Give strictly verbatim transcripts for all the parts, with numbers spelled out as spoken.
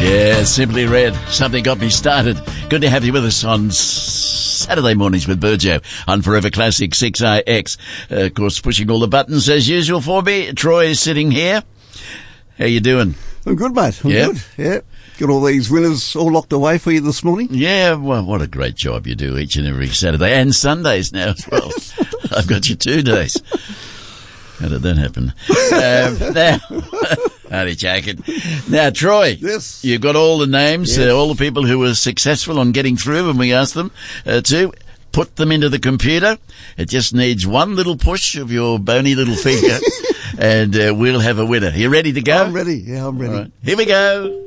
Yeah, Simply Red. Something got me started. Good to have you with us on Saturday mornings with Burjo on Forever Classic six I X. Uh, of course, pushing all the buttons as usual for me. Troy is sitting here. How you doing? I'm good, mate. I'm yeah? good. Yeah. Got all these winners all locked away for you this morning? Yeah, well, what a great job you do each and every Saturday and Sundays now as well. I've got you two days. How did that happen? um, now, howdy, jacket. Now, Troy. Yes. You've got all the names, yes. uh, all the people who were successful on getting through when we asked them uh, to put them into the computer. It just needs one little push of your bony little finger, and uh, we'll have a winner. You ready to go? I'm ready. Yeah, I'm ready. Right. Here we go.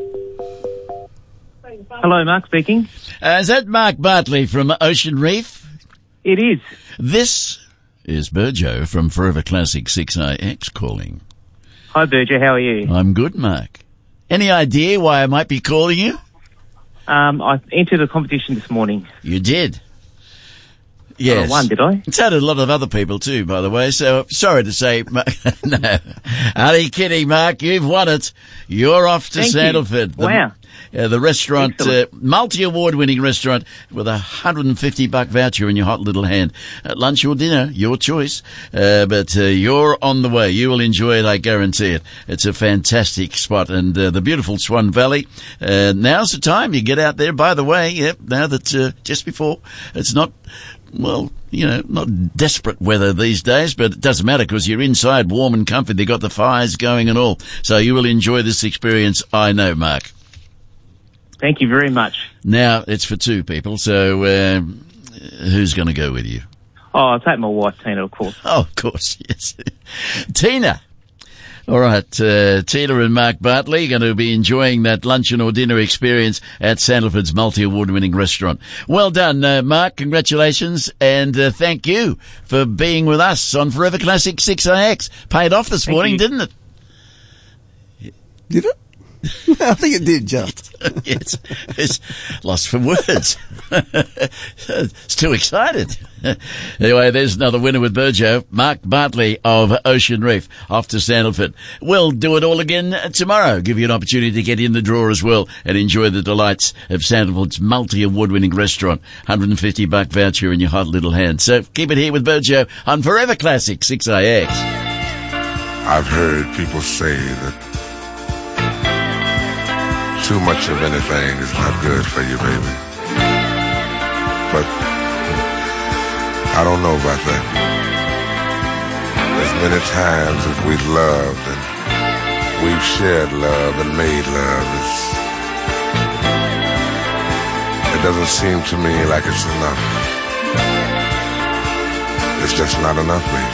Hello, Mark speaking. Uh, is that Mark Bartley from Ocean Reef? It is. This is Burjo from Forever Classic six I X calling. Hi, Burjo. How are you? I'm good, Mark. Any idea why I might be calling you? Um, I entered a competition this morning. You did? Yes. I won, did I? So did a lot of other people too, by the way. So sorry to say, no. Only kidding, Mark. You've won it. You're off to Thank Sandalford. You. Wow. Uh, the restaurant, uh, multi-award-winning restaurant with a one hundred fifty buck voucher in your hot little hand. Uh, lunch or dinner, your choice. Uh, but uh, you're on the way. You will enjoy it, I guarantee it. It's a fantastic spot. And uh, the beautiful Swan Valley. Uh, now's the time you get out there. By the way, yep, now that uh, just before, it's not... Well, you know, not desperate weather these days, but it doesn't matter because you're inside warm and comfy. They've got the fires going and all. So you will enjoy this experience, I know, Mark. Thank you very much. Now, it's for two people, so um, who's going to go with you? Oh, I'll take my wife, Tina, of course. Oh, of course, yes. Tina. All right, uh, Tina and Mark Bartley are going to be enjoying that luncheon or dinner experience at Sandalford's multi-award-winning restaurant. Well done, uh, Mark. Congratulations, and uh, thank you for being with us on Forever Classic six I X. Paid off this Thank morning, you. didn't it? Did it? I think it did, just. Yes, it's lost for words. It's too excited. Anyway, there's another winner with Burjo, Mark Bartley of Ocean Reef, off to Sandalford. We'll do it all again tomorrow. Give you an opportunity to get in the draw as well and enjoy the delights of Sandalford's multi-award-winning restaurant. one hundred fifty buck voucher in your hot little hand. So keep it here with Burjo on Forever Classic six I X. I've heard people say that too much of anything is not good for you, baby. But I don't know about that. As many times as we've loved and we've shared love and made love, it's, it doesn't seem to me like it's enough. It's just not enough, baby.